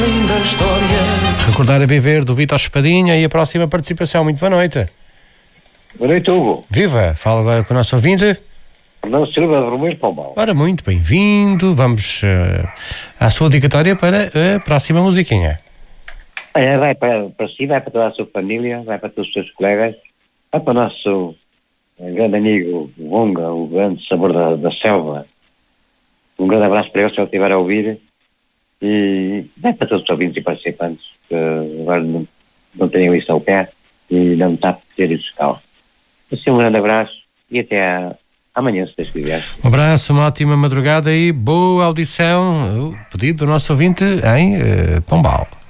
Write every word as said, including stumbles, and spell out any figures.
Linda história. Recordar a viver do Vítor Espadinha e a próxima participação. Muito boa noite. Boa noite, Hugo. Viva! Fala agora com o nosso ouvinte. Fernando Silva de Vermelho Pombal. Ora, muito bem-vindo. Vamos uh, à sua dedicatória para a próxima musiquinha. É, vai para, para si, vai para toda a sua família, vai para todos os seus colegas, vai para o nosso grande amigo o Gonga, o grande sabor da, da selva. Um grande abraço para ele, se ele estiver a ouvir. E vai para todos os ouvintes e participantes que agora não, não tenham isso ao pé e não está a ter isso cá. Assim, um grande abraço e até a, amanhã, se Deus quiser. Um abraço, uma ótima madrugada e boa audição. O pedido do nosso ouvinte em uh, Pombal.